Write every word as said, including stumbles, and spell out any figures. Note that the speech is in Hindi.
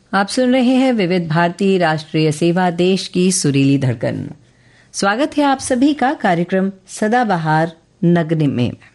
आप सुन रहे हैं विविध भारती राष्ट्रीय सेवा, देश की सुरीली धड़कन। स्वागत है आप सभी का कार्यक्रम सदाबहार नगने में।